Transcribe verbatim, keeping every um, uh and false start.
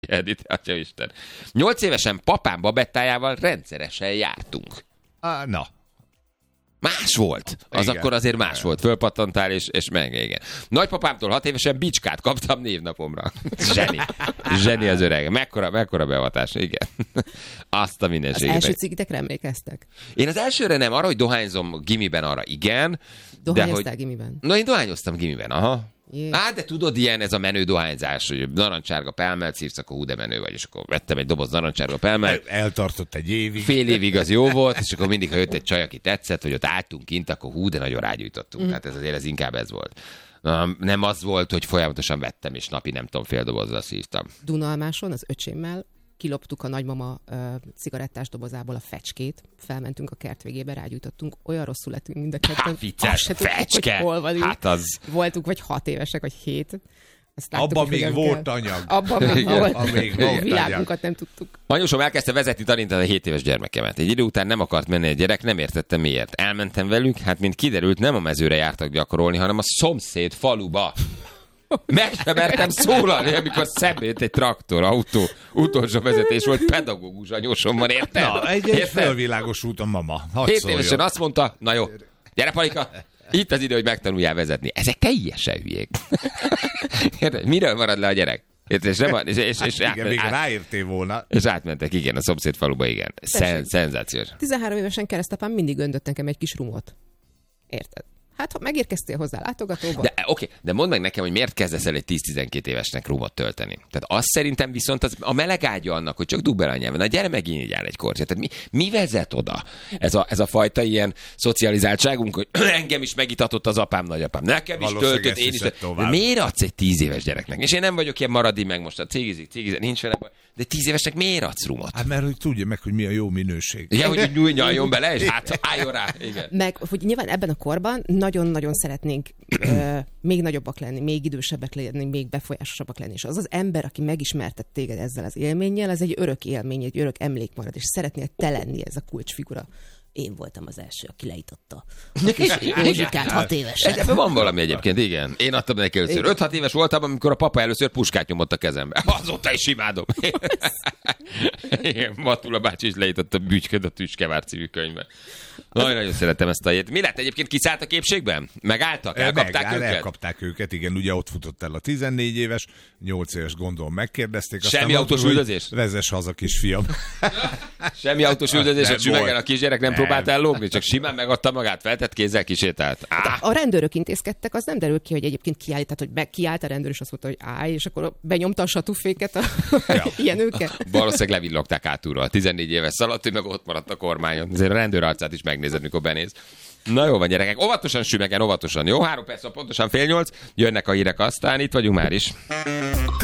Edith, atya Isten. Nyolc évesen papám babettájával rendszeresen jártunk. Ah, na. Más volt. Az igen. Akkor azért más igen. volt. Fölpattantál, és, és meg, igen. Nagypapámtól hat évesen bicskát kaptam névnapomra. Zseni. Zseni az öreg. Mekkora, mekkora beavatás. Igen. Azt a mindenségét. Az első cigitekre emlékeztek? Én az elsőre nem. Arra, hogy dohányzom gimiben, arra igen. Dohányoztál hogy... gimiben? Na, én dohányoztam gimiben, aha. Jé. Á, de tudod, ilyen ez a menő dohányzás, hogy narancsárga pelmelt szívsz, akkor hú, de menő vagy, és akkor vettem egy doboz narancsárga pelmelt. El, eltartott egy évig. Fél évig az jó volt, és akkor mindig, ha jött egy csaj, aki tetszett, hogy ott álltunk kint, akkor hú, de nagyon rágyújtottunk. Mm. Tehát ez azért ez inkább ez volt. Na, nem az volt, hogy folyamatosan vettem, és napi nem tudom, fél dobozzal szívtam. Dunalmáson az öcsémmel kiloptuk a nagymama uh, cigarettás dobozából a fecskét, felmentünk a kert végébe, rágyújtottunk, olyan rosszul lettünk mind a ketten. Vicces, fecske! Hol vagyunk. Hát az... Voltunk vagy hat évesek, vagy hét. Abban még volt kell. Anyag. Abban még volt. A még volt világunkat anyag. Nem tudtuk. Anyósom elkezdte vezetni, tanítani a hét éves gyermekemet. Egy idő után nem akart menni a gyerek, nem értette miért. Elmentem velük, hát mint kiderült, nem a mezőre jártak gyakorolni, hanem a szomszéd faluba. Meg sem mertem szólalni, amikor szembe jött egy traktor, autó, utolsó vezetés volt, pedagógus anyósomban, érted? Na, egy, egy fölvilágosult a mama. Hét évesen azt mondta, na jó, gyere Palika, itt az idő, hogy megtanuljál vezetni. Ezek teljesen hülyék. Miről marad le a gyerek? És, nem, és, és, és hát igen, még ráértél volna. És átmentek, igen, a szomszéd faluba, igen. Szen, szenzációs. tizenhárom évesen keresztapám mindig öntött nekem egy kis rumot. Érted? Hát, ha megérkeztél hozzá látogatóba. De oké, okay, de mondd meg nekem, hogy miért kezdesz el egy tíz-tizenkét évesnek rumot tölteni. Tehát azt szerintem viszont az a meleg ágya annak, hogy csak dugd bele a nyelven. Na gyere megint így áll egy kortyát. Tehát mi, mi vezet oda? Ez a, ez a fajta ilyen szocializáltságunk, hogy engem is megitatott az apám, nagyapám. Nekem is töltött, én is. De miért adsz egy tíz éves gyereknek? És én nem vagyok ilyen maradi meg most a cigizik, cigizik, nincs vele baj. De tíz évesnek miért adsz rumot? Hát mert hogy tudja meg, hogy mi a jó minőség. Ja, hogy nyúj, nyaljon bele, és hát álljon rá. Igen. Meg, hogy nyilván ebben a korban nagyon-nagyon szeretnénk ö, még nagyobbak lenni, még idősebbek lenni, még befolyásosabbak lenni. És az az ember, aki megismertett téged ezzel az élménnyel, ez egy örök élmény, egy örök emlék marad, és szeretnél te lenni ez a kulcsfigura. Én voltam az első, aki leította a kis Józsikát hat évesen. Ebben van valami egyébként, igen. Én adtam neki először. öt-hat éves voltam, amikor a papa először puskát nyomott a kezembe. Azóta is imádom. Igen, Matula bácsi is leított a Bütyköd a Tüskevár című könyvben. Nagyon-nagyon szeretem ezt a jét. Mi lett egyébként, kiszállt a képségben? Megálltak? Elkapták Meg, őket? Elkapták őket, igen. Ugye ott futott el a tizennégy éves, nyolc éves gondolom megkérdezték. Semmi autós üldözés? Vezess haza, kisfiam. Semmi autós üldözés, hogy sümegen a kisgyerek nem, nem próbált ellógni, csak simán megadta magát, feltett kézzel kisétált. Ah. A rendőrök intézkedtek, az nem derül ki, hogy egyébként kiállt, tehát hogy be, kiállt a rendőr, és azt mondta, hogy állj, és akkor benyomta a satúféket a ja. ilyen őket. Valószínűleg levillogták átulról. tizennégy éves szaladt, ő meg ott maradt a kormányon. Azért a rendőr arcát is megnézed, mikor benéz. Na jó van, gyerekek, óvatosan sümegen, óvatosan. Jó, három perc, pontosan fél nyolc, jönnek a hírek, aztán itt vagyunk már is.